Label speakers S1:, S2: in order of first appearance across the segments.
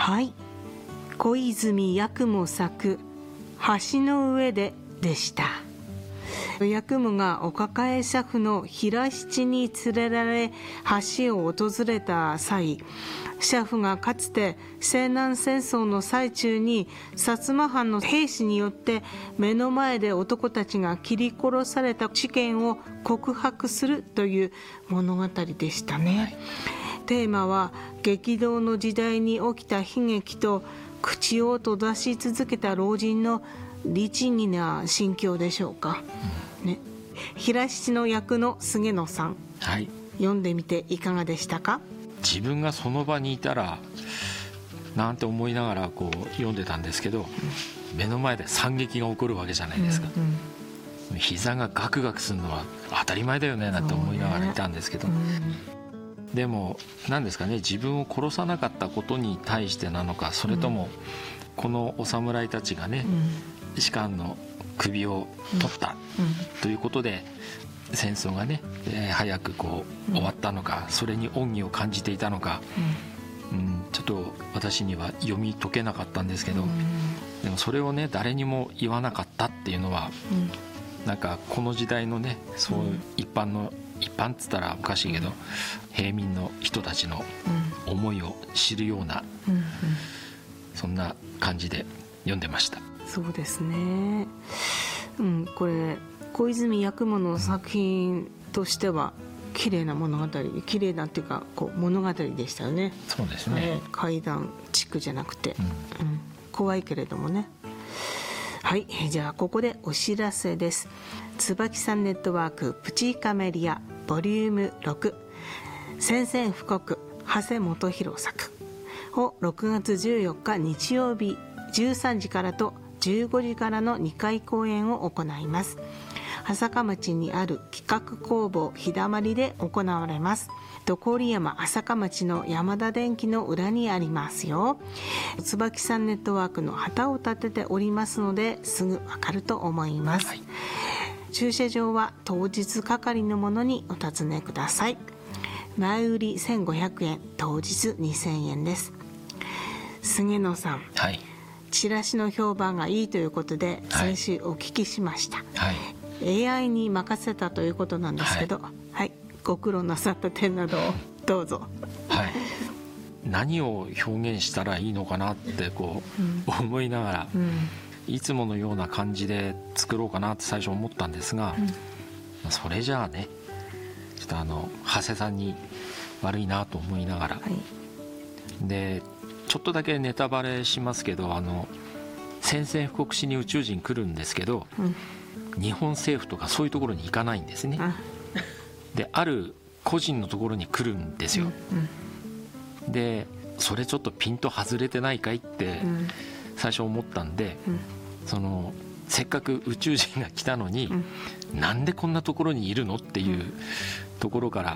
S1: はい、小泉八雲作橋の上ででした。八雲がお抱え車夫の平七に連れられ橋を訪れた際、車夫がかつて西南戦争の最中に薩摩藩の兵士によって目の前で男たちが切り殺された事件を告白するという物語でしたね、はい。テーマは激動の時代に起きた悲劇と口を閉ざし続けた老人の律儀な心境でしょうか、ね。平七の役の菅野さん、はい、読んでみていかがでしたか？
S2: 自分がその場にいたらなんて思いながらこう読んでたんですけど、目の前で惨劇が起こるわけじゃないですか、膝がガクガクするのは当たり前だよねなんて思いながらいたんですけど、でも何ですかね、自分を殺さなかったことに対してなのか、それともこのお侍たちがね、士官の首を取ったということで戦争がね、早くこう終わったのか、それに恩義を感じていたのか、ちょっと私には読み解けなかったんですけど、でもそれをね誰にも言わなかったっていうのは、なんかこの時代のね、そういう一般っつったらおかしいけど、平民の人たちの思いを知るような、そんな感じで読んでました。
S1: そうですね、これ小泉八雲の作品としては綺麗な物語、綺麗なっていうかこう物語でしたよね。
S2: そうですね、
S1: 怪談チックじゃなくて、怖いけれどもね。はい、じゃあここでお知らせです。椿さんネットワークプチカメリアボリューム6、宣戦布告長谷元弘作を6月14日日曜日13時からと15時からの2回公演を行います。朝霞町にある企画工房日だまりで行われます。郡山朝霞町の山田電機の裏にありますよ。椿さんネットワークの旗を立てておりますのですぐわかると思います、はい。駐車場は当日係のものにお尋ねください。前売り1500円、当日2000円です。菅野さん、はい、チラシの評判がいいということで先週お聞きしました、はい、AI に任せたということなんですけど、はい、ご苦労なさった点などをどうぞ。
S2: はい、何を表現したらいいのかなってこう、思いながら、いつものような感じで作ろうかなって最初思ったんですが、それじゃあね、ちょっと長谷さんに悪いなと思いながら、でちょっとだけネタバレしますけど、宣戦布告しに宇宙人来るんですけど、日本政府とかそういうところに行かないんですね。である個人のところに来るんですよ、でそれちょっとピンと外れてないかいって最初思ったんで、せっかく宇宙人が来たのに、なんでこんなところにいるのっていうところから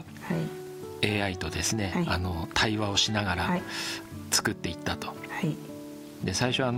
S2: 、AI とですね、対話をしながら作っていったと、で最初